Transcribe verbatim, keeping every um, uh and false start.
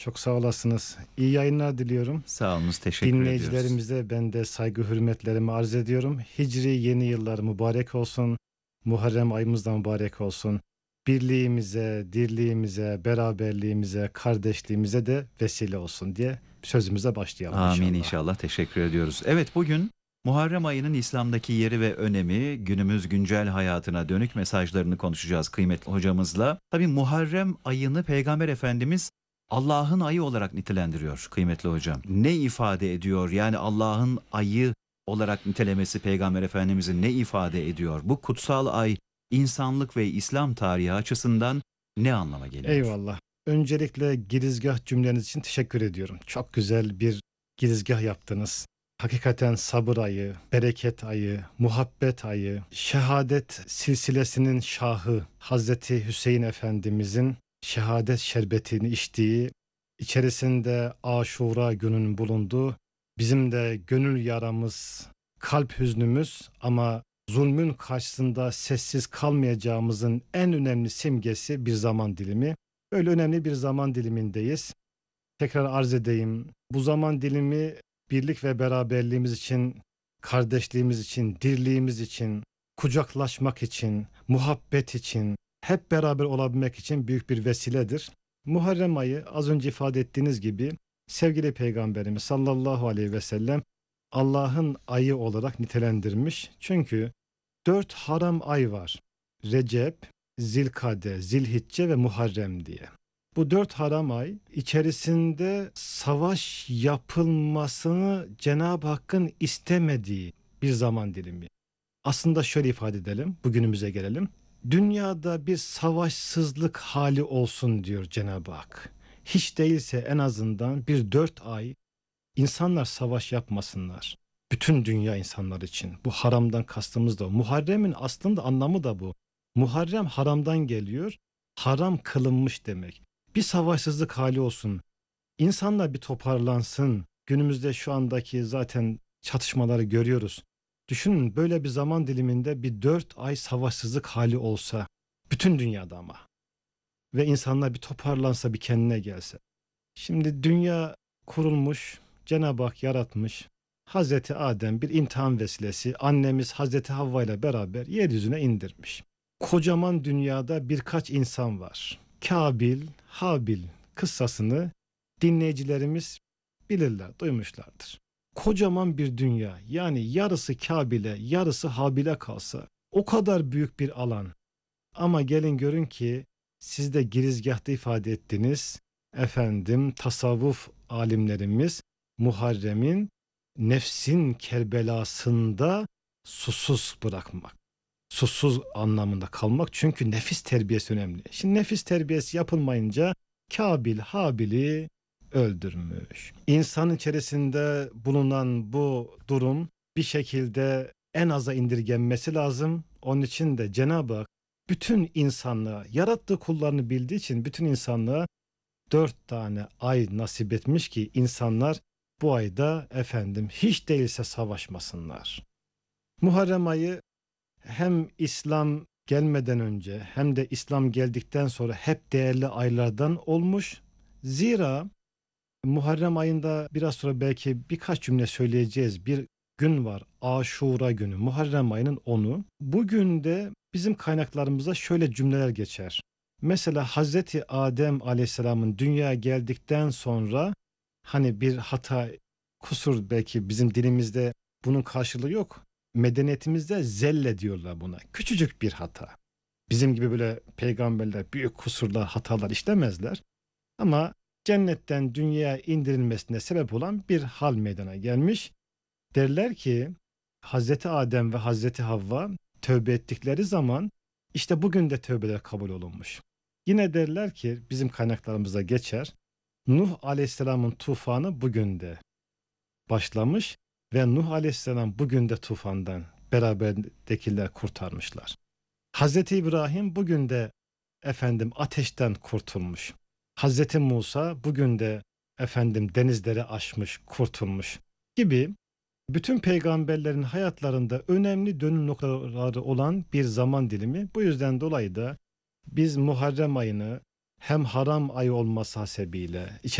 Çok sağ olasınız. İyi yayınlar diliyorum. Sağ olunuz, teşekkür ediyoruz. Dinleyicilerimize ben de saygı hürmetlerimi arz ediyorum. Hicri yeni yıllar mübarek olsun. Muharrem ayımız da mübarek olsun. Birliğimize, dirliğimize, beraberliğimize, kardeşliğimize de vesile olsun diye sözümüze başlayalım inşallah. Amin inşallah, teşekkür ediyoruz. Evet, bugün Muharrem ayının İslam'daki yeri ve önemi, günümüz güncel hayatına dönük mesajlarını konuşacağız kıymetli hocamızla. Tabii Muharrem ayını Peygamber Efendimiz Allah'ın ayı olarak nitelendiriyor kıymetli hocam. Ne ifade ediyor? Yani Allah'ın ayı olarak nitelemesi Peygamber Efendimizin ne ifade ediyor? Bu kutsal ay insanlık ve İslam tarihi açısından ne anlama geliyor? Eyvallah. Öncelikle girizgah cümleniz için teşekkür ediyorum. Çok güzel bir girizgah yaptınız. Hakikaten sabır ayı, bereket ayı, muhabbet ayı, şehadet silsilesinin şahı Hazreti Hüseyin Efendimizin şehadet şerbetini içtiği, içerisinde Aşura gününün bulunduğu, bizim de gönül yaramız, kalp hüznümüz ama zulmün karşısında sessiz kalmayacağımızın en önemli simgesi bir zaman dilimi. Öyle önemli bir zaman dilimindeyiz. Tekrar arz edeyim. Bu zaman dilimi birlik ve beraberliğimiz için, kardeşliğimiz için, dirliğimiz için, kucaklaşmak için, muhabbet için, hep beraber olabilmek için büyük bir vesiledir. Muharrem ayı az önce ifade ettiğiniz gibi sevgili Peygamberimiz sallallahu aleyhi ve sellem Allah'ın ayı olarak nitelendirmiş. Çünkü dört haram ay var. Recep, Zilkade, Zilhicce ve Muharrem diye. Bu dört haram ay içerisinde savaş yapılmasını Cenab-ı Hakk'ın istemediği bir zaman dilimi. Aslında şöyle ifade edelim, bugünümüze gelelim. Dünyada bir savaşsızlık hali olsun diyor Cenab-ı Hak. Hiç değilse en azından bir dört ay insanlar savaş yapmasınlar. Bütün dünya insanlar için. Bu haramdan kastımız da o. Muharrem'in aslında anlamı da bu. Muharrem haramdan geliyor. Haram kılınmış demek. Bir savaşsızlık hali olsun. İnsanlar bir toparlansın. Günümüzde şu andaki zaten çatışmaları görüyoruz. Düşünün böyle bir zaman diliminde bir dört ay savaşsızlık hali olsa. Bütün dünyada ama. Ve insanlar bir toparlansa, bir kendine gelse. Şimdi dünya kurulmuş, Cenab-ı Hak yaratmış. Hazreti Adem bir imtihan vesilesi, annemiz Hazreti Havva ile beraber yeryüzüne indirmiş. Kocaman dünyada birkaç insan var. Kabil, Habil kıssasını dinleyicilerimiz bilirler, duymuşlardır. Kocaman bir dünya, yani yarısı Kabil'e, yarısı Habil'e kalsa o kadar büyük bir alan. Ama gelin görün ki siz de girizgahta ifade ettiniz. Efendim tasavvuf alimlerimiz Muharrem'in nefsin kerbelasında susuz bırakmak. Susuz anlamında kalmak, çünkü nefis terbiyesi önemli. Şimdi nefis terbiyesi yapılmayınca Kabil Habil'i öldürmüş. İnsan içerisinde bulunan bu durum bir şekilde en aza indirgenmesi lazım. Onun için de Cenab-ı Hak bütün insanlığa, yarattığı kullarını bildiği için bütün insanlığa dört tane ay nasip etmiş ki insanlar bu ayda efendim hiç değilse savaşmasınlar. Muharrem ayı hem İslam gelmeden önce hem de İslam geldikten sonra hep değerli aylardan olmuş. Zira Muharrem ayında biraz sonra belki birkaç cümle söyleyeceğiz. Bir gün var, Aşura günü, Muharrem ayının onu. Bugün de bizim kaynaklarımızda şöyle cümleler geçer. Mesela Hazreti Adem Aleyhisselam'ın dünyaya geldikten sonra hani bir hata, kusur, belki bizim dilimizde bunun karşılığı yok. Medeniyetimizde zelle diyorlar buna. Küçücük bir hata. Bizim gibi böyle peygamberler büyük kusurlar, hatalar işlemezler. Ama cennetten dünyaya indirilmesine sebep olan bir hal meydana gelmiş. Derler ki Hazreti Adem ve Hazreti Havva tövbe ettikleri zaman işte bugün de tövbeler kabul olunmuş. Yine derler ki bizim kaynaklarımızda geçer. Nuh Aleyhisselam'ın tufanı bugün de başlamış ve Nuh Aleyhisselam bugün de tufandan beraberdekiler kurtarmışlar. Hazreti İbrahim bugün de efendim ateşten kurtulmuş. Hazreti Musa bugün de efendim denizleri aşmış, kurtulmuş gibi bütün peygamberlerin hayatlarında önemli dönüm noktaları olan bir zaman dilimi. Bu yüzden dolayı da biz Muharrem ayını hem haram ayı olması hasebiyle,